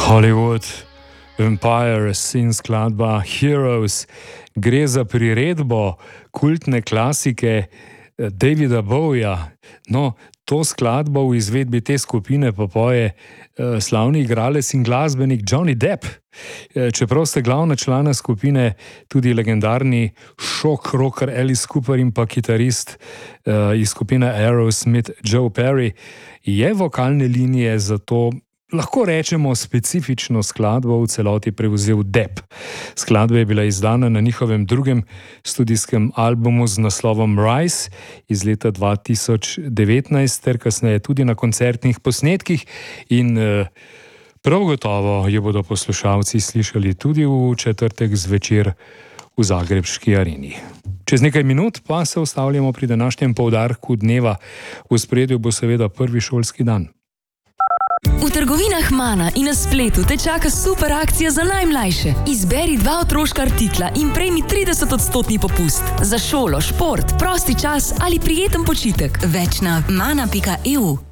Hollywood Vampires in skladba Heroes. Gre za priredbo kultne klasike Davida Bowieja. No, to skladbo v izvedbi te skupine pa poje slavni igralec in glasbenik Johnny Depp. Čeprav sta glavna člana skupine tudi legendarni shock rocker Alice Cooper in pa kitarist iz skupine Aerosmith Joe Perry, je vokalne linije za to, lahko rečemo, specifično skladbo v celoti prevzel Depp. Skladba je bila izdana na njihovem drugem studijskem albumu z naslovom Rise iz leta 2019 ter kasneje tudi na koncertnih posnetkih in prav gotovo jo bodo poslušalci slišali tudi v četrtek zvečer v zagrebški areni. Čez nekaj minut pa se ustavljamo pri današnjem poudarku dneva. V ospredju bo seveda prvi šolski dan. V trgovinah Mana in na spletu te čaka super akcija za najmlajše. Izberi 2 otroška artikla in prejmi 30% popust. Za šolo, šport, prosti čas ali prijeten počitek. Več na mana.eu.